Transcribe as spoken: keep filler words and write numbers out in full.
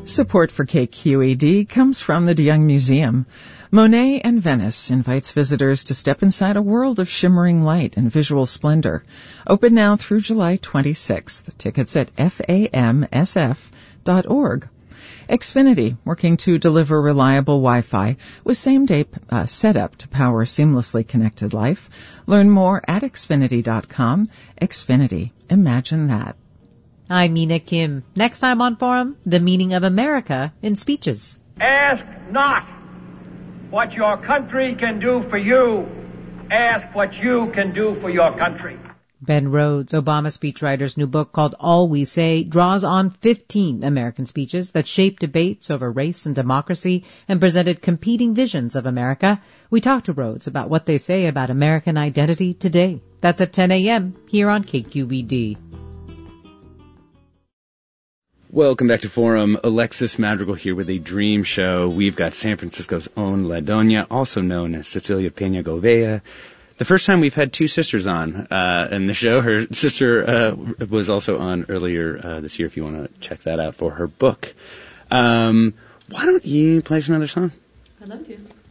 Support for K Q E D comes from the DeYoung Museum. Monet and Venice invites visitors to step inside a world of shimmering light and visual splendor. Open now through July twenty-sixth. Tickets at F A M S F dot org. Xfinity, working to deliver reliable Wi-Fi with same-day uh, setup to power seamlessly connected life. Learn more at Xfinity dot com. Xfinity. Imagine that. I'm Mina Kim. Next time on Forum, the meaning of America in speeches. Ask not what your country can do for you. Ask what you can do for your country. Ben Rhodes, Obama speechwriter's new book called All We Say, draws on fifteen American speeches that shaped debates over race and democracy and presented competing visions of America. We talked to Rhodes about what they say about American identity today. That's at ten a.m. here on K Q E D. Welcome back to Forum. Alexis Madrigal here with a dream show. We've got San Francisco's own La Doña, also known as Cecilia Peña Gouveia. The first time we've had two sisters on uh, in the show. Her sister uh, was also on earlier uh, this year, if you want to check that out for her book. Um, why don't you play us another song? I'd love to.